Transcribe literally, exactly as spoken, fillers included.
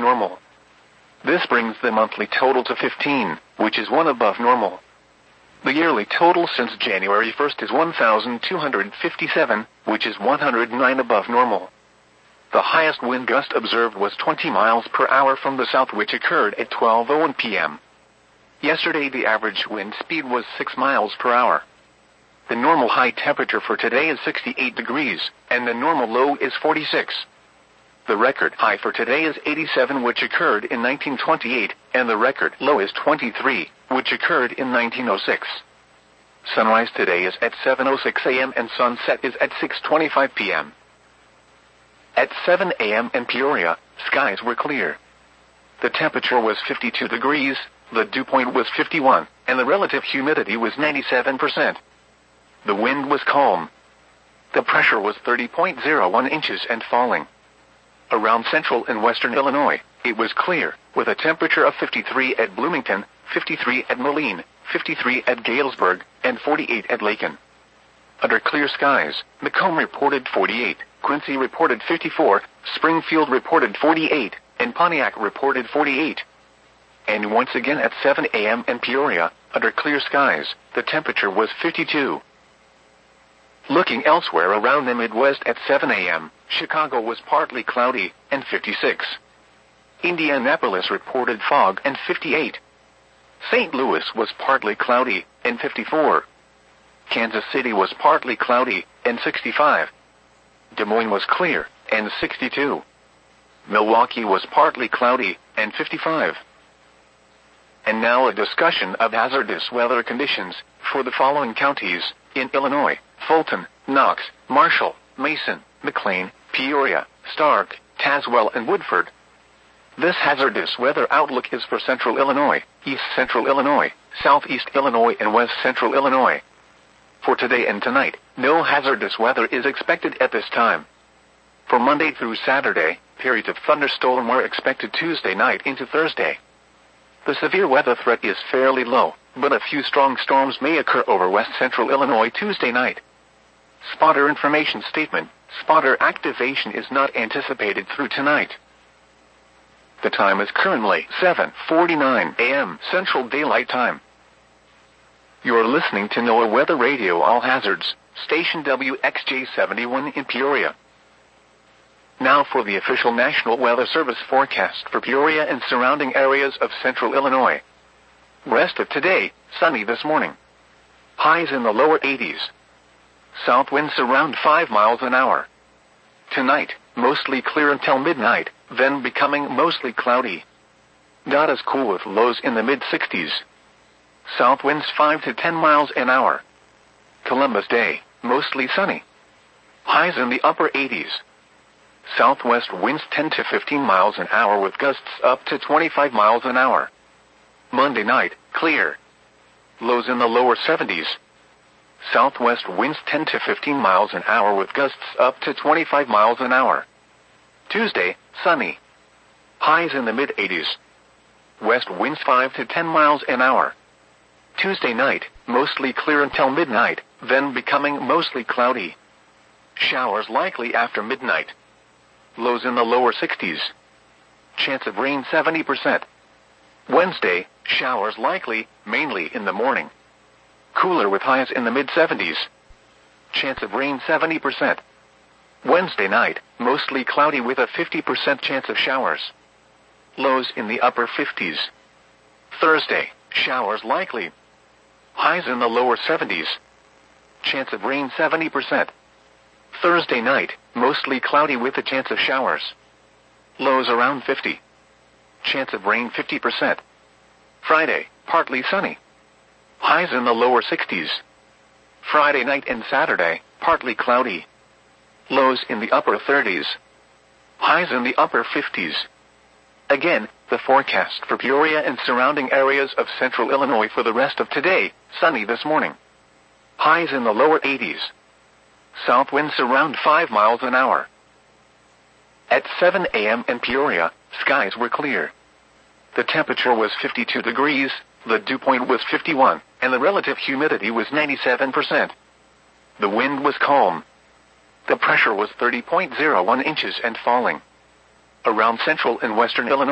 normal. This brings the monthly total to fifteen, which is one above normal. The yearly total since January first is one thousand two hundred fifty-seven, which is one hundred nine above normal. The highest wind gust observed was twenty miles per hour from the south, which occurred at twelve oh one p m Yesterday the average wind speed was six miles per hour. The normal high temperature for today is sixty-eight degrees, and the normal low is forty-six. The record high for today is eighty-seven, which occurred in nineteen twenty-eight, and the record low is twenty-three, which occurred in nineteen oh six. Sunrise today is at seven oh six a m and sunset is at six twenty-five p m At seven a m in Peoria, skies were clear. The temperature was fifty-two degrees, the dew point was fifty-one, and the relative humidity was ninety-seven percent. The wind was calm. The pressure was thirty point oh one inches and falling. Around central and western Illinois, it was clear, with a temperature of fifty-three at Bloomington, fifty-three at Moline, fifty-three at Galesburg, and forty-eight at Lakin. Under clear skies, Macomb reported forty-eight, Quincy reported fifty-four, Springfield reported forty-eight, and Pontiac reported forty-eight. And once again at seven a m in Peoria, under clear skies, the temperature was fifty-two. Looking elsewhere around the Midwest at seven a m, Chicago was partly cloudy, and fifty-six. Indianapolis reported fog, and fifty-eight. Saint Louis was partly cloudy, and fifty-four. Kansas City was partly cloudy, and sixty-five. Des Moines was clear, and sixty-two. Milwaukee was partly cloudy, and fifty-five. And now a discussion of hazardous weather conditions for the following counties in Illinois: Fulton, Knox, Marshall, Mason, McLean, Peoria, Stark, Tazewell, and Woodford. This hazardous weather outlook is for central Illinois, east central Illinois, southeast Illinois, and west central Illinois. For today and tonight, no hazardous weather is expected at this time. For Monday through Saturday, periods of thunderstorm are expected Tuesday night into Thursday. The severe weather threat is fairly low, but a few strong storms may occur over west central Illinois Tuesday night. Spotter information statement: spotter activation is not anticipated through tonight. The time is currently seven forty-nine a m Central Daylight Time. You're listening to NOAA Weather Radio All Hazards, station W X J seventy-one in Peoria. Now for the official National Weather Service forecast for Peoria and surrounding areas of central Illinois. Rest of today, sunny this morning. Highs in the lower eighties. South winds around five miles an hour. Tonight, mostly clear until midnight, then becoming mostly cloudy. Not as cool with lows in the mid-sixties. South winds five to ten miles an hour. Columbus Day, mostly sunny. Highs in the upper eighties. Southwest winds ten to fifteen miles an hour with gusts up to twenty-five miles an hour. Monday night, clear. Lows in the lower seventies. Southwest winds ten to fifteen miles an hour with gusts up to twenty-five miles an hour. Tuesday, sunny. Highs in the mid-eighties. West winds five to ten miles an hour. Tuesday night, mostly clear until midnight, then becoming mostly cloudy. Showers likely after midnight. Lows in the lower sixties. Chance of rain seventy percent. Wednesday, showers likely, mainly in the morning. Cooler with highs in the mid-seventies. Chance of rain seventy percent. Wednesday night, mostly cloudy with a fifty percent chance of showers. Lows in the upper fifties. Thursday, showers likely. Highs in the lower seventies. Chance of rain seventy percent. Thursday night, mostly cloudy with a chance of showers. Lows around fifty. Chance of rain fifty percent. Friday, partly sunny. Highs in the lower sixties. Friday night and Saturday, partly cloudy. Lows in the upper thirties. Highs in the upper fifties. Again, the forecast for Peoria and surrounding areas of central Illinois for the rest of today: sunny this morning. Highs in the lower eighties. South winds around five miles an hour. At seven a m in Peoria, skies were clear. The temperature was fifty-two degrees, the dew point was fifty-one, and the relative humidity was ninety-seven percent. The wind was calm. The pressure was thirty point oh one inches and falling. Around central and western Illinois,